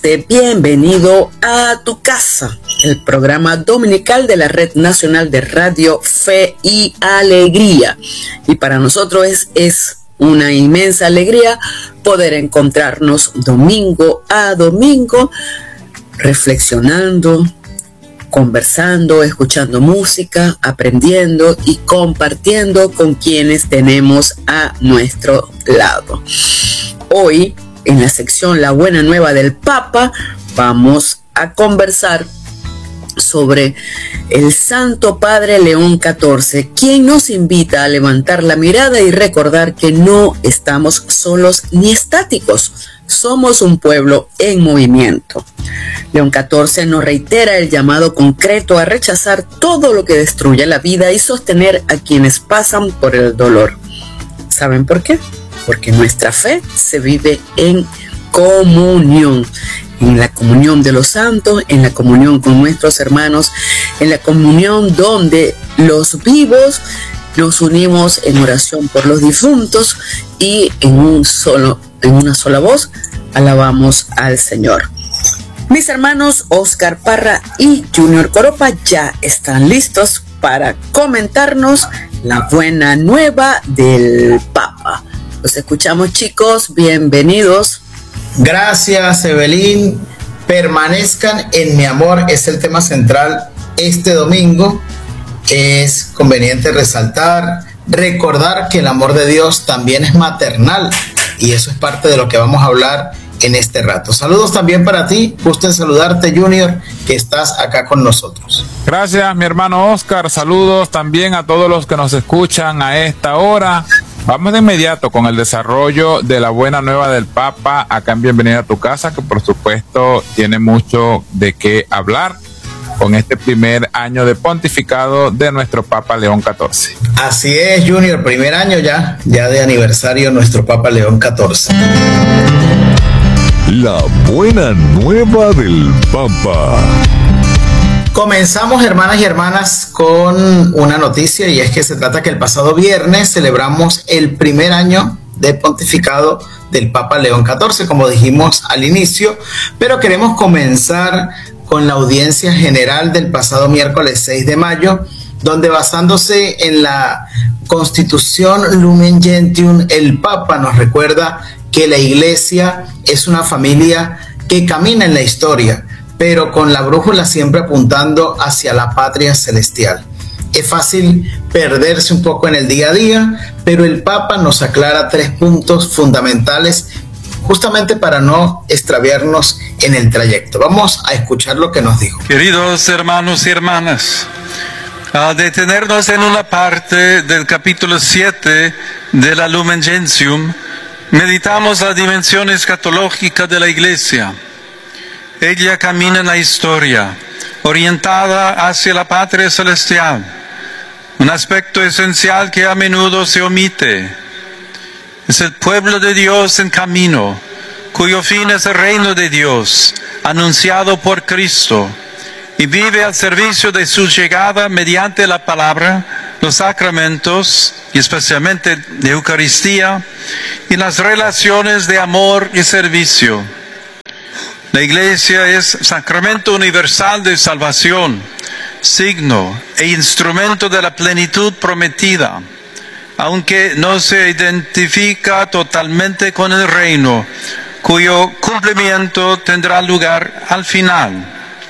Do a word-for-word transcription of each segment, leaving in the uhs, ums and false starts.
Bienvenido a tu casa, el programa dominical de la Red Nacional de Radio Fe y Alegría. Y para nosotros es, es una inmensa alegría poder encontrarnos domingo a domingo, reflexionando, conversando, escuchando música, aprendiendo y compartiendo con quienes tenemos a nuestro lado. Hoy, en la sección La Buena Nueva del Papa, vamos a conversar sobre el Santo Padre León catorce, quien nos invita a levantar la mirada y recordar que no estamos solos ni estáticos, somos un pueblo en movimiento. León catorce nos reitera el llamado concreto a rechazar todo lo que destruye la vida y sostener a quienes pasan por el dolor. ¿Saben por qué? Porque nuestra fe se vive en comunión, en la comunión de los santos, en la comunión con nuestros hermanos, en la comunión donde los vivos nos unimos en oración por los difuntos y en un solo, en una sola voz alabamos al Señor. Mis hermanos Oscar Parra y Junior Coropa ya están listos para comentarnos la buena nueva del Papa. Los escuchamos, chicos, bienvenidos. Gracias, Evelyn. Permanezcan en mi amor es el tema central este domingo. Es conveniente resaltar, recordar que el amor de Dios también es maternal y eso es parte de lo que vamos a hablar en este rato. Saludos también para ti, gusto en saludarte, Junior, que estás acá con nosotros. Gracias, mi hermano Oscar. Saludos también a todos los que nos escuchan a esta hora. Vamos de inmediato con el desarrollo de la buena nueva del Papa acá en Bienvenida a tu Casa, que por supuesto tiene mucho de qué hablar con este primer año de pontificado de nuestro Papa León catorce. Así es, Junior, primer año ya, ya de aniversario nuestro Papa León catorce. La buena nueva del Papa. Comenzamos, hermanas y hermanas, con una noticia, y es que se trata que el pasado viernes celebramos el primer año de pontificado del Papa León catorce, como dijimos al inicio, pero queremos comenzar con la audiencia general del pasado miércoles seis de mayo, donde basándose en la Constitución Lumen Gentium, el Papa nos recuerda que la Iglesia es una familia que camina en la historia, pero con la brújula siempre apuntando hacia la patria celestial. Es fácil perderse un poco en el día a día, pero el Papa nos aclara tres puntos fundamentales justamente para no extraviarnos en el trayecto. Vamos a escuchar lo que nos dijo. Queridos hermanos y hermanas, al detenernos en una parte del capítulo siete de la Lumen Gentium, meditamos la dimensión escatológica de la Iglesia. Ella camina en la historia, orientada hacia la patria celestial, un aspecto esencial que a menudo se omite. Es el pueblo de Dios en camino, cuyo fin es el reino de Dios, anunciado por Cristo, y vive al servicio de su llegada mediante la palabra, los sacramentos, y especialmente de Eucaristía, y las relaciones de amor y servicio. La Iglesia es sacramento universal de salvación, signo e instrumento de la plenitud prometida, aunque no se identifica totalmente con el reino, cuyo cumplimiento tendrá lugar al final.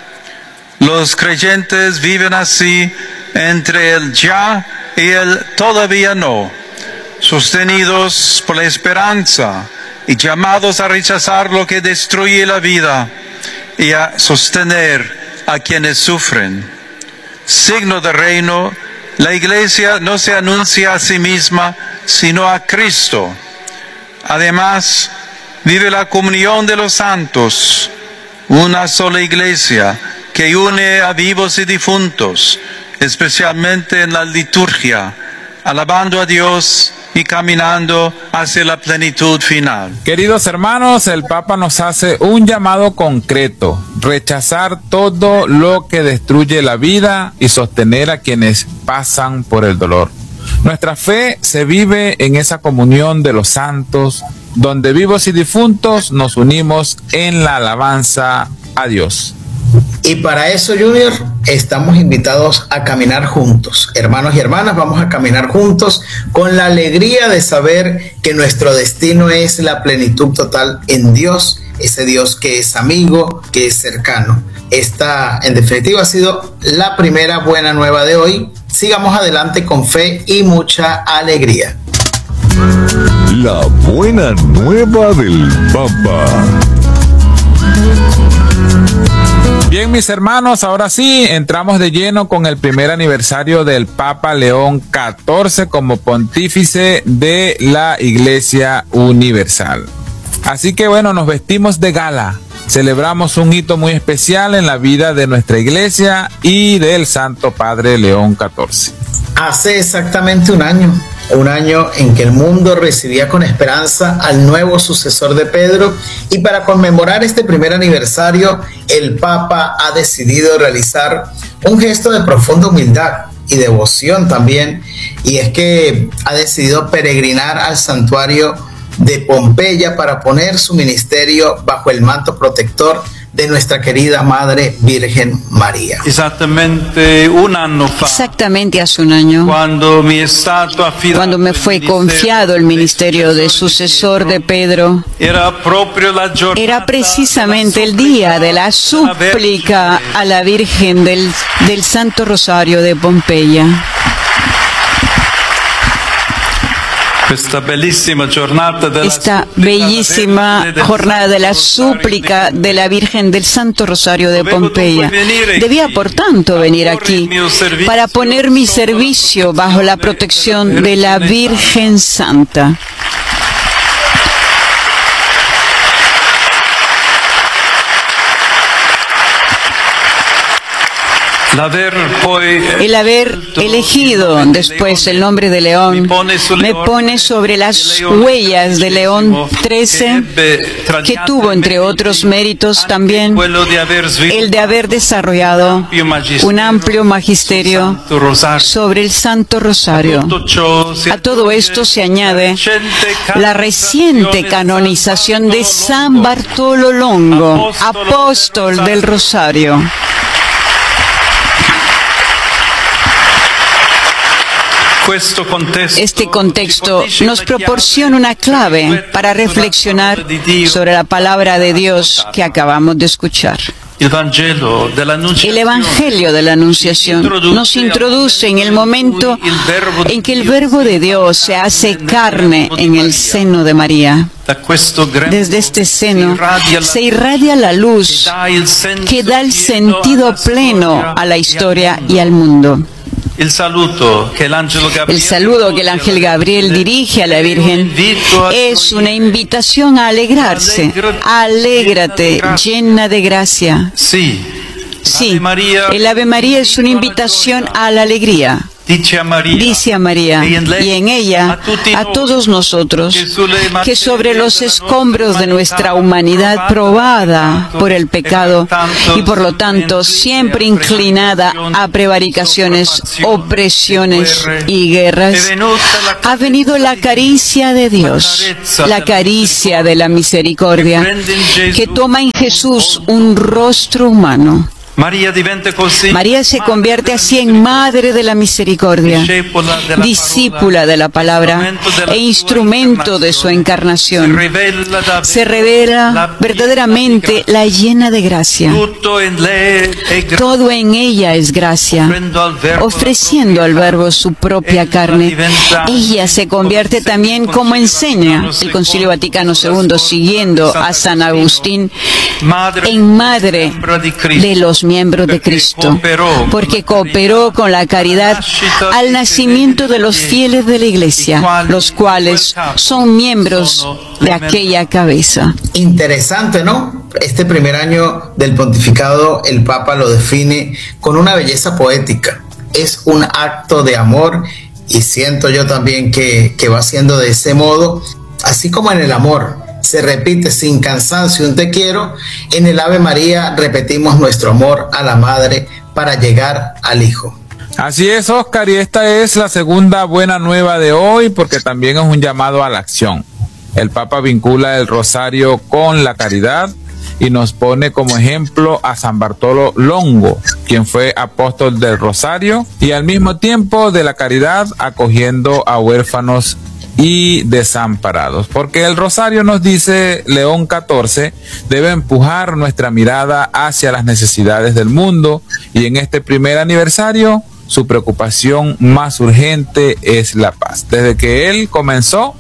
Los creyentes viven así entre el ya y el todavía no, sostenidos por la esperanza y llamados a rechazar lo que destruye la vida y a sostener a quienes sufren. Signo del reino, la Iglesia no se anuncia a sí misma, sino a Cristo. Además, vive la comunión de los santos, una sola Iglesia que une a vivos y difuntos, especialmente en la liturgia, alabando a Dios y caminando hacia la plenitud final. Queridos hermanos, el Papa nos hace un llamado concreto: rechazar todo lo que destruye la vida y sostener a quienes pasan por el dolor. Nuestra fe se vive en esa comunión de los santos, donde vivos y difuntos nos unimos en la alabanza a Dios. Y para eso, Junior, estamos invitados a caminar juntos. Hermanos y hermanas, vamos a caminar juntos con la alegría de saber que nuestro destino es la plenitud total en Dios, ese Dios que es amigo, que es cercano. Esta, en definitiva, ha sido la primera buena nueva de hoy. Sigamos adelante con fe y mucha alegría. La buena nueva del Papa. Bien, mis hermanos, ahora sí, entramos de lleno con el primer aniversario del Papa León catorce como pontífice de la Iglesia Universal. Así que bueno, nos vestimos de gala, celebramos un hito muy especial en la vida de nuestra Iglesia y del Santo Padre León catorce. Hace exactamente un año, un año en que el mundo recibía con esperanza al nuevo sucesor de Pedro, y para conmemorar este primer aniversario, el Papa ha decidido realizar un gesto de profunda humildad y devoción también, y es que ha decidido peregrinar al santuario de Pompeya para poner su ministerio bajo el manto protector de nuestra querida Madre Virgen María. Exactamente un año fa, Exactamente hace un año, cuando, mi stato cuando me fue confiado el ministerio de sucesor de Pedro, era, proprio la giornata, era precisamente el día de la súplica a la Virgen del, del Santo Rosario de Pompeya. Esta bellísima jornada de Esta bellísima jornada de la súplica de la Virgen del Santo Rosario de Pompeya. Debía, por tanto, venir aquí para poner mi servicio bajo la protección de la Virgen Santa. El haber elegido después el nombre de León me pone sobre las huellas de León trece, que tuvo, entre otros méritos, también el de haber desarrollado un amplio magisterio sobre el Santo Rosario. A todo esto se añade la reciente canonización de San Bartolo Longo, apóstol del Rosario. Este contexto nos proporciona una clave para reflexionar sobre la palabra de Dios que acabamos de escuchar. El Evangelio de la Anunciación nos introduce en el momento en que el Verbo de Dios se hace carne en el seno de María. Desde este seno se irradia la luz que da el sentido pleno a la historia y al mundo. El saludo que el ángel Gabriel dirige a la Virgen es una invitación a alegrarse. Alégrate, llena de gracia. Sí, el Ave María es una invitación a la alegría. Dice a María, y en ella a todos nosotros, que sobre los escombros de nuestra humanidad probada por el pecado y por lo tanto siempre inclinada a prevaricaciones, opresiones y guerras, ha venido la caricia de Dios, la caricia de la misericordia, que toma en Jesús un rostro humano. María se convierte así en Madre de la Misericordia, discípula de la palabra e instrumento de su encarnación. Se revela verdaderamente la llena de gracia. Todo en ella es gracia. Ofreciendo al Verbo su propia carne, ella se convierte también, como enseña el Concilio Vaticano segundo, siguiendo a San Agustín, en Madre de los miembros de Cristo, porque cooperó con la caridad al nacimiento de los fieles de la Iglesia, los cuales son miembros de aquella cabeza. Interesante, ¿no? Este primer año del pontificado, el Papa lo define con una belleza poética. Es un acto de amor, y siento yo también que, que va siendo de ese modo, así como en el amor se repite sin cansancio un te quiero, en el Ave María repetimos nuestro amor a la Madre para llegar al Hijo. Así es, Oscar, y esta es la segunda buena nueva de hoy, porque también es un llamado a la acción. el Papa vincula el rosario con la caridad y nos pone como ejemplo a San Bartolo Longo, quien fue apóstol del rosario y al mismo tiempo de la caridad, acogiendo a huérfanos y desamparados. Porque el rosario, nos dice León catorce, debe empujar nuestra mirada hacia las necesidades del mundo, y en este primer aniversario su preocupación más urgente es la paz. Desde que él comenzó,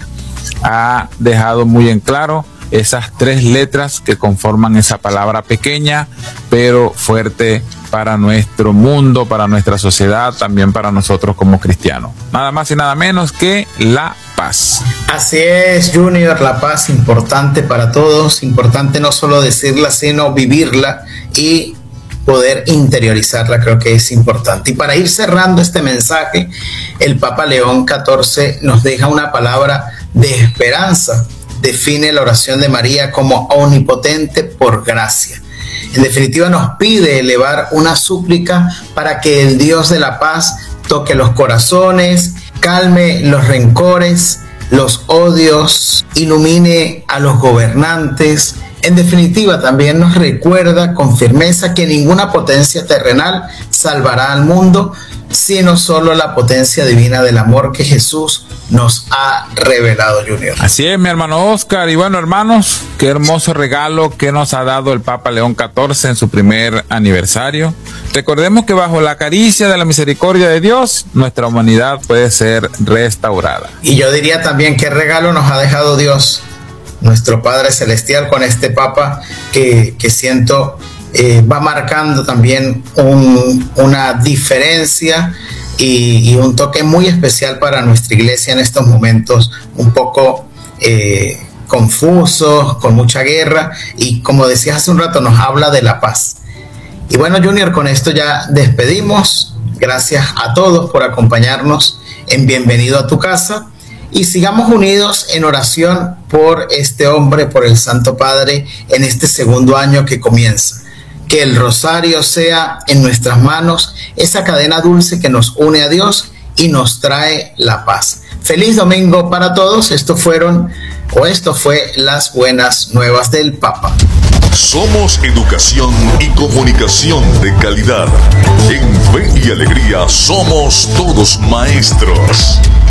ha dejado muy en claro esas tres letras que conforman esa palabra pequeña pero fuerte para nuestro mundo, para nuestra sociedad, también para nosotros como cristianos. Nada más y nada menos que la paz. Así es, Junior, la paz importante para todos, importante no solo decirla, sino vivirla y poder interiorizarla, creo que es importante. Y para ir cerrando este mensaje, el Papa León catorce nos deja una palabra de esperanza. Define la oración de María como omnipotente por gracia. En definitiva, nos pide elevar una súplica para que el Dios de la paz toque los corazones, calme los rencores, los odios, ilumine a los gobernantes. En definitiva, también nos recuerda con firmeza que ninguna potencia terrenal salvará al mundo, sino solo la potencia divina del amor que Jesús nos ha revelado, Junior. Así es, mi hermano Oscar. Y bueno, hermanos, qué hermoso regalo que nos ha dado el Papa León catorce en su primer aniversario. Recordemos que bajo la caricia de la misericordia de Dios, nuestra humanidad puede ser restaurada. Y yo diría también, qué regalo nos ha dejado Dios, nuestro Padre Celestial, con este Papa que, que siento eh, va marcando también un, una diferencia y, y un toque muy especial para nuestra iglesia en estos momentos un poco eh, confusos, con mucha guerra, y como decías hace un rato, nos habla de la paz. Y bueno, Junior, con esto ya despedimos. Gracias a todos por acompañarnos en Bienvenido a tu Casa. Y sigamos unidos en oración por este hombre, por el Santo Padre, en este segundo año que comienza. Que el rosario sea en nuestras manos esa cadena dulce que nos une a Dios y nos trae la paz. Feliz domingo para todos. Esto fueron, o esto fue las buenas nuevas del Papa. Somos educación y comunicación de calidad. En Fe y Alegría somos todos maestros.